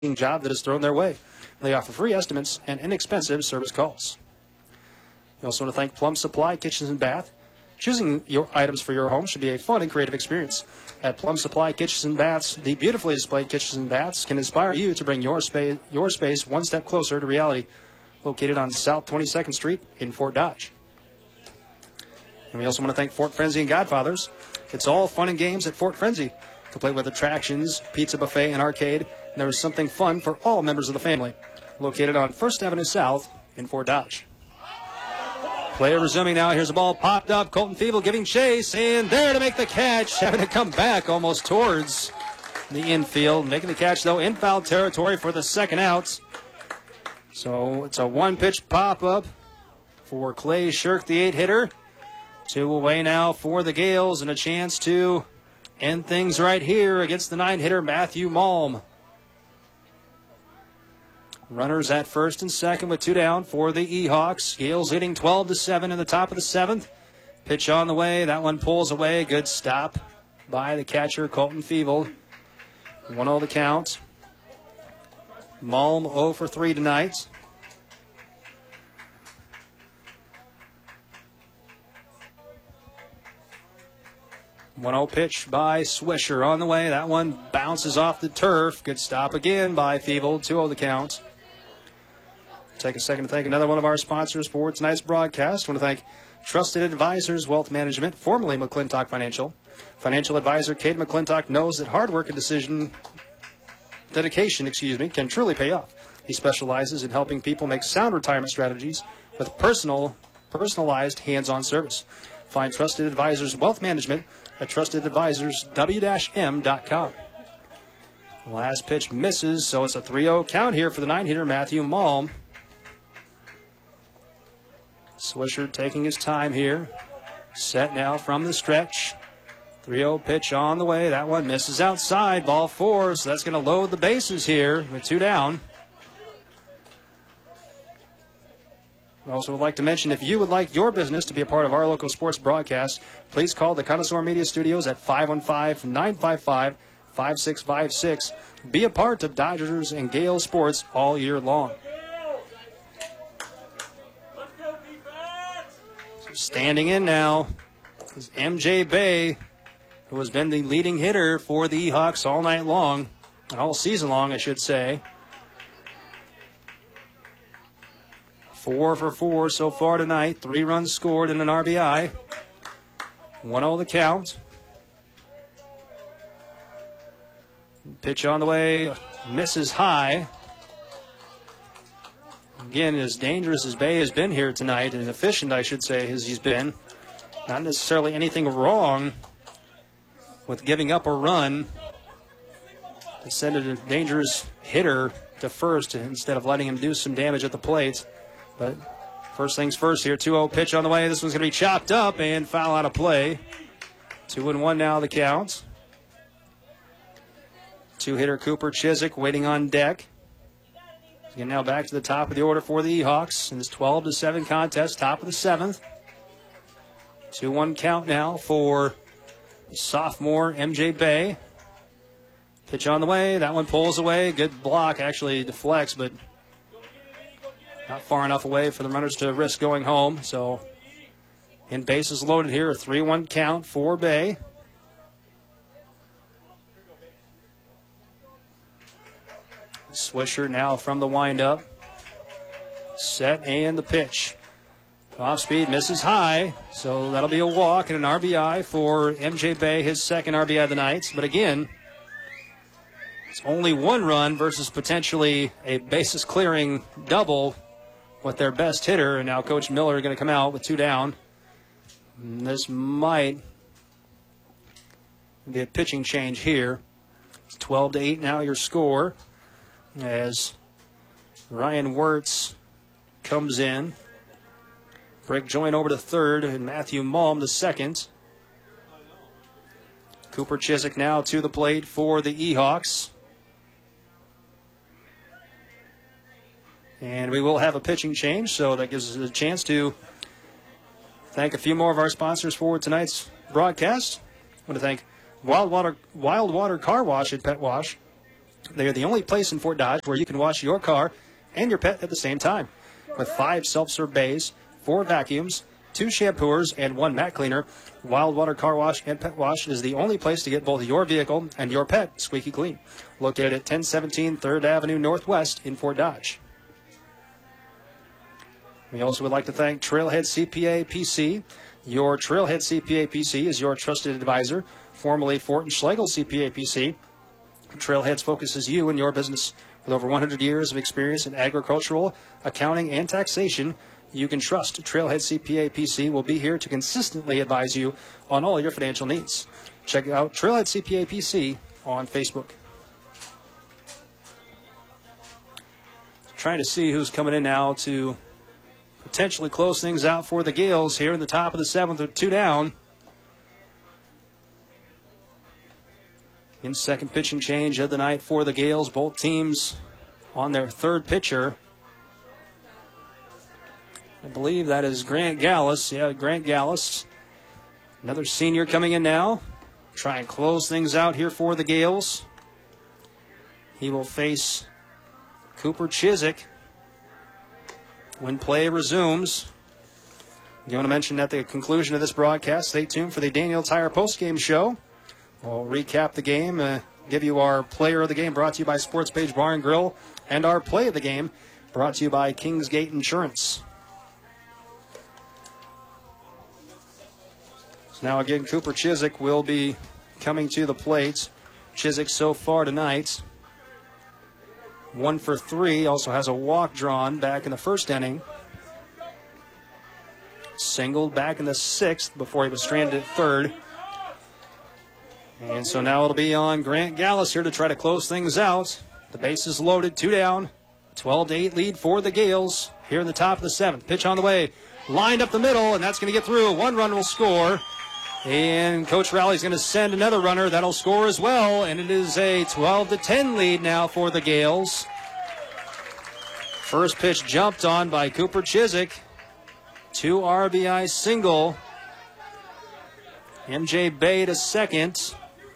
job that is thrown their way. They offer free estimates and inexpensive service calls. We also want to thank Plum Supply Kitchens and Bath. Choosing your items for your home should be a fun and creative experience. At Plum Supply Kitchens and Baths, the beautifully displayed kitchens and baths can inspire you to bring your space one step closer to reality. Located on South 22nd Street in Fort Dodge. And we also want to thank Fort Frenzy and Godfathers. It's all fun and games at Fort Frenzy, complete with attractions, pizza buffet, and arcade. And there is something fun for all members of the family. Located on 1st Avenue South in Fort Dodge. Play resuming now. Here's a ball popped up. Colton Feeble giving chase, and there to make the catch. Having to come back almost towards the infield. Making the catch, though, in foul territory for the second out. So it's a one-pitch pop-up for Clay Shirk, the 8-hitter. 2 away now for the Gales, and a chance to end things right here against the 9-hitter, Matthew Malm. Runners at first and second with 2 down for the E-Hawks. Gales leading 12-7 in the top of the 7th. Pitch on the way. That one pulls away. Good stop by the catcher, Colton Feeble. 1-0 the count. Malm 0 for 3 tonight. One-0 pitch by Swisher on the way. That one bounces off the turf. Good stop again by Feeble. 2-0 the count. Take a second to thank another one of our sponsors for tonight's broadcast. I want to thank Trusted Advisors Wealth Management, formerly McClintock Financial. Financial advisor Kate McClintock knows that hard work and dedication can truly pay off. He specializes in helping people make sound retirement strategies with personalized hands-on service. Find Trusted Advisors Wealth Management at trustedadvisorsw-m.com. Last pitch misses, so it's a 3-0 count here for the 9-hitter, Matthew Malm. Swisher taking his time here. Set now from the stretch. 3-0 pitch on the way. That one misses outside. Ball 4, so that's going to load the bases here with 2 down. I also would like to mention, if you would like your business to be a part of our local sports broadcast, please call the Connoisseur Media Studios at 515-955-5656. Be a part of Dodgers and Gales sports all year long. Standing in now is MJ Bay, who has been the leading hitter for the E-Hawks all night long, all season long, I should say. 4 for 4 so far tonight. 3 runs scored and an RBI. 1-0 the count. Pitch on the way. Misses high. Again, as dangerous as Bay has been here tonight, and efficient, I should say, as he's been. Not necessarily anything wrong with giving up a run to send a dangerous hitter to first instead of letting him do some damage at the plate. But first things first here, 2-0 pitch on the way. This one's going to be chopped up and foul out of play. 2-1 now the count. 2-hitter Cooper Chiswick waiting on deck. Again, now back to the top of the order for the E-Hawks in this 12-7 contest, top of the 7th. 2-1 count now for sophomore MJ Bay. Pitch on the way. That one pulls away. Good block. Actually deflects, but not far enough away for the runners to risk going home. So, in bases loaded here, a 3-1 count for Bay. Swisher now from the windup. Set and the pitch. Off speed, misses high. So that'll be a walk and an RBI for MJ Bay, his second RBI of the night. But again, it's only 1 run versus potentially a bases clearing double with their best hitter. And now Coach Miller going to come out with 2 down. And this might be a pitching change here. It's 12-8 now your score, as Ryan Wirtz comes in. Brick Joint over to third, and Matthew Malm to second. Cooper Chiswick now to the plate for the E-Hawks. And we will have a pitching change, so that gives us a chance to thank a few more of our sponsors for tonight's broadcast. I want to thank Wild Water Car Wash at Pet Wash. They are the only place in Fort Dodge where you can wash your car and your pet at the same time. With 5 self-serve bays, 4 vacuums, 2 shampooers, and 1 mat cleaner, Wildwater Car Wash and Pet Wash is the only place to get both your vehicle and your pet squeaky clean. Located at 1017 3rd Avenue Northwest in Fort Dodge. We also would like to thank Trailhead CPA PC. Your Trailhead CPA PC is your trusted advisor, formerly Fort and Schlegel CPA PC. Trailheads focuses you and your business. With over 100 years of experience in agricultural, accounting, and taxation, you can trust Trailhead CPA PC will be here to consistently advise you on all your financial needs. Check out Trailhead CPA PC on Facebook. Trying to see who's coming in now to potentially close things out for the Gales here in the top of the 7th with 2 down. In second pitching change of the night for the Gales. Both teams on their 3rd pitcher. I believe that is Grant Gallus. Yeah, Grant Gallus. Another senior coming in now. Try and close things out here for the Gales. He will face Cooper Chizik when play resumes. You want to mention at the conclusion of this broadcast, stay tuned for the Daniel Tire postgame show. We'll recap the game, give you our player of the game brought to you by Sports Page Bar and Grill, and our play of the game brought to you by Kingsgate Insurance. So now again, Cooper Chizik will be coming to the plate. Chizik so far tonight, 1 for 3, also has a walk drawn back in the 1st inning. Singled back in the 6th before he was stranded at 3rd. And so now it'll be on Grant Gallus here to try to close things out. The base is loaded, 2 down. 12-8 lead for the Gales here in the top of the 7th. Pitch on the way, lined up the middle, and that's going to get through. 1 run will score. And Coach Rowley's going to send another runner. That'll score as well. And it is a 12-10 lead now for the Gales. First pitch jumped on by Cooper Chizik. 2 RBI single. MJ Bay to second.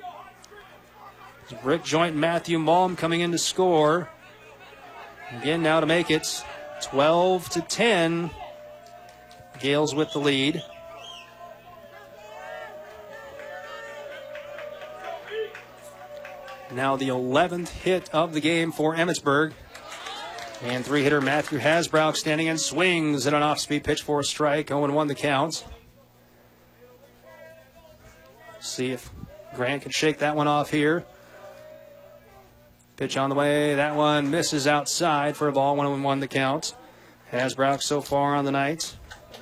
Brick joint Matthew Malm coming in to score. Again now to make it 12-10. Gales with the lead. Now the 11th hit of the game for Emmitsburg. And 3-hitter Matthew Hasbrook standing and swings at an off-speed pitch for a strike. 0-1 the count. See if Grant can shake that one off here. Pitch on the way. That one misses outside for a ball. 1-1 the count. Hasbrook so far on the night.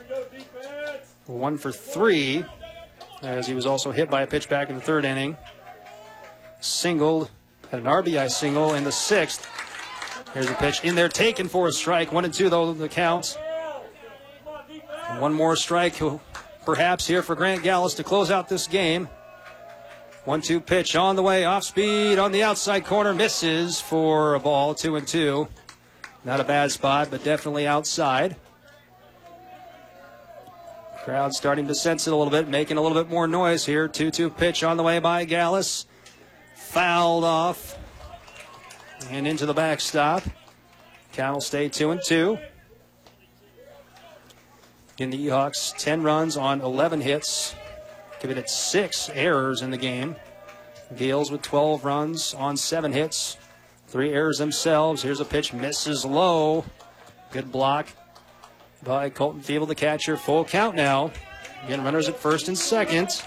1 for 3, as he was also hit by a pitch back in the 3rd inning. Singled, had an RBI single in the 6th. Here's a pitch in there taken for a strike. 1-2 though the count. One more strike perhaps here for Grant Gallus to close out this game. 1-2 pitch on the way, off speed on the outside corner, misses for a ball. 2-2. Not a bad spot, but definitely outside. Crowd starting to sense it a little bit, making a little bit more noise here. 2-2 pitch on the way by Gallus. Fouled off and into the backstop. Count will stay 2-2. In the Eahawks, 10 runs on 11 hits. Committed 6 errors in the game. Gales with 12 runs on 7 hits. 3 errors themselves. Here's a pitch, misses low. Good block by Colton Feeble, the catcher. Full count now. Again, runners at 1st and 2nd.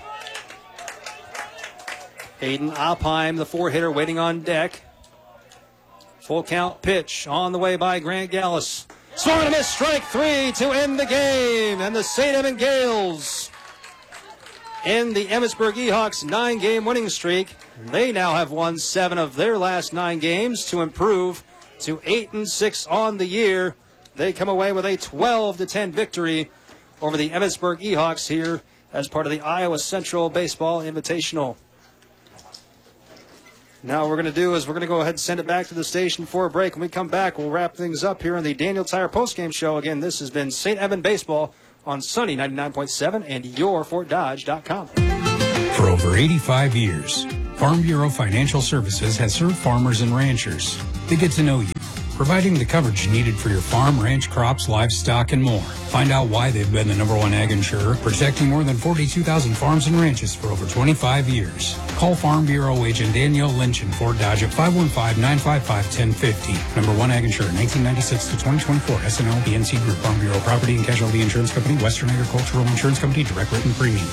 Aiden Oppheim, the 4-hitter, waiting on deck. Full count pitch on the way by Grant Gallus. Swung and a miss, strike 3 to end the game. And the St. Edmund Gales end the Emmitsburg Eahawks 9-game winning streak. They now have won 7 of their last 9 games to improve to 8-6 on the year. They come away with a 12-10 victory over the Emmitsburg Eahawks here as part of the Iowa Central Baseball Invitational. Now what we're going to do is we're going to go ahead and send it back to the station for a break. When we come back, we'll wrap things up here on the Daniel Tire postgame show. Again, this has been St. Edmund Baseball on Sunny 99.7 and yourfortdodge.com. For over 85 years, Farm Bureau Financial Services has served farmers and ranchers. They get to know you, providing the coverage needed for your farm, ranch, crops, livestock, and more. Find out why they've been the #1 ag insurer, protecting more than 42,000 farms and ranches for over 25 years. Call Farm Bureau agent Danielle Lynch in Fort Dodge at 515-955-1050. #1 ag insurer, 1996 to 2024. SNL BNC Group. Farm Bureau Property and Casualty Insurance Company. Western Agricultural Insurance Company. Direct written premium.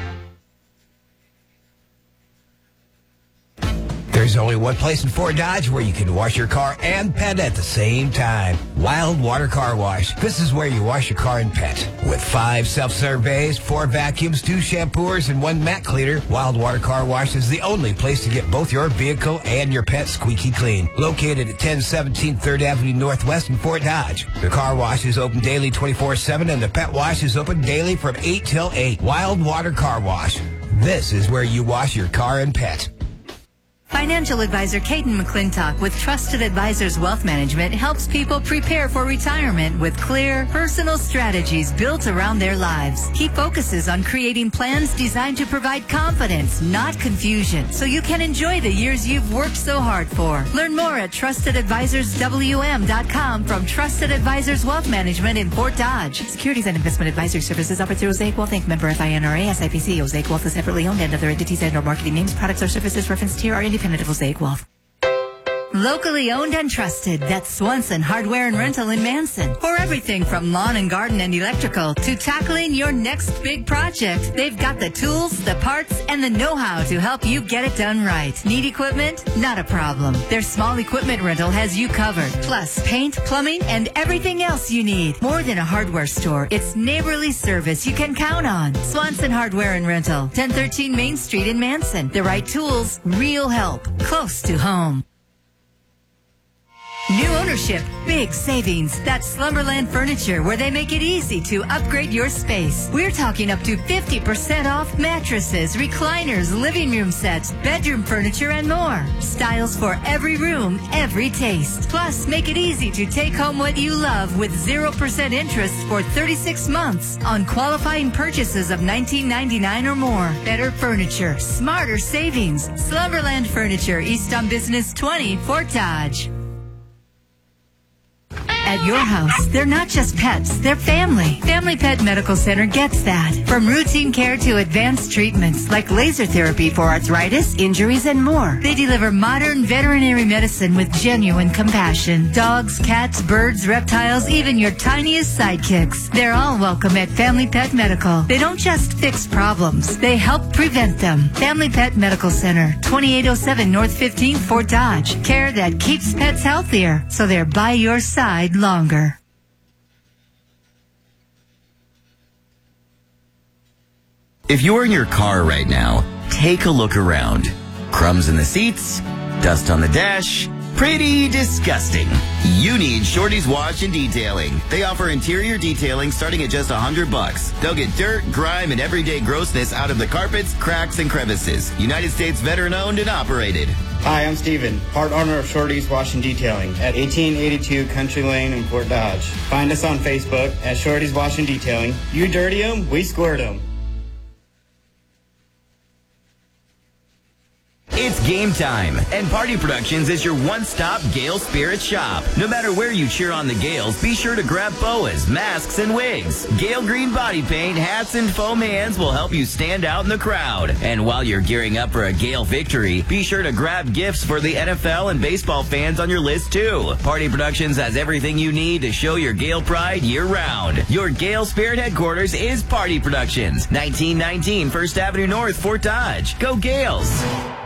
There's only one place in Fort Dodge where you can wash your car and pet at the same time. Wild Water Car Wash. This is where you wash your car and pet. With 5 self-serve bays, 4 vacuums, 2 shampoos, and 1 mat cleaner, Wild Water Car Wash is the only place to get both your vehicle and your pet squeaky clean. Located at 1017 3rd Avenue Northwest in Fort Dodge. The car wash is open daily 24/7, and the pet wash is open daily from 8 till 8. Wild Water Car Wash. This is where you wash your car and pet. Financial advisor Caden McClintock with Trusted Advisors Wealth Management helps people prepare for retirement with clear, personal strategies built around their lives. He focuses on creating plans designed to provide confidence, not confusion, so you can enjoy the years you've worked so hard for. Learn more at TrustedAdvisorsWM.com from Trusted Advisors Wealth Management in Fort Dodge. Securities and investment advisory services offered through Osaic Wealth Inc. Member FINRA, SIPC. Osaic Wealth is separately owned, and other entities and/or marketing names, products, or services referenced here are independent of Osaic Wealth. Locally owned and trusted, that's Swanson Hardware and Rental in Manson. For everything from lawn and garden and electrical to tackling your next big project, they've got the tools, the parts, and the know-how to help you get it done right. Need equipment? Not a problem. Their small equipment rental has you covered. Plus, paint, plumbing, and everything else you need. More than a hardware store, it's neighborly service you can count on. Swanson Hardware and Rental, 1013 Main Street in Manson. The right tools, real help, close to home. New ownership, big savings. That's Slumberland Furniture, where they make it easy to upgrade your space. We're talking up to 50% off mattresses, recliners, living room sets, bedroom furniture, and more. Styles for every room, every taste. Plus, make it easy to take home what you love with 0% interest for 36 months on qualifying purchases of $19.99 or more. Better furniture, smarter savings. Slumberland Furniture, East on Business 20, Fort Dodge. At your house, they're not just pets, they're family. Family Pet Medical Center gets that. From routine care to advanced treatments like laser therapy for arthritis, injuries, and more. They deliver modern veterinary medicine with genuine compassion. Dogs, cats, birds, reptiles, even your tiniest sidekicks. They're all welcome at Family Pet Medical. They don't just fix problems, they help prevent them. Family Pet Medical Center, 2807 North 15th, Fort Dodge. Care that keeps pets healthier, so they're by your side longer. If you're in your car right now, take a look around. Crumbs in the seats, dust on the dash, pretty disgusting. You need Shorty's Wash and Detailing. They offer interior detailing starting at just $100. They'll get dirt, grime, and everyday grossness out of the carpets, cracks, and crevices. United States veteran owned and operated. Hi, I'm Steven, part owner of Shorty's Wash and Detailing at 1882 Country Lane in Fort Dodge. Find us on Facebook at Shorty's Wash and Detailing. You dirty them, we squirt them. It's game time, and Party Productions is your one-stop Gale Spirit shop. No matter where you cheer on the Gales, be sure to grab boas, masks, and wigs. Gale Green body paint, hats, and foam hands will help you stand out in the crowd. And while you're gearing up for a Gale victory, be sure to grab gifts for the NFL and baseball fans on your list, too. Party Productions has everything you need to show your Gale pride year-round. Your Gale Spirit headquarters is Party Productions, 1919 First Avenue North, Fort Dodge. Go Gales!